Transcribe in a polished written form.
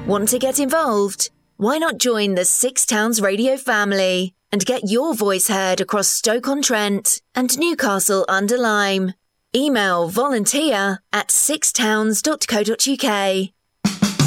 Want to get involved? Why not join the Six Towns Radio family and get your voice heard across Stoke-on-Trent and Newcastle-under-Lyme? Email volunteer@sixtowns.co.uk.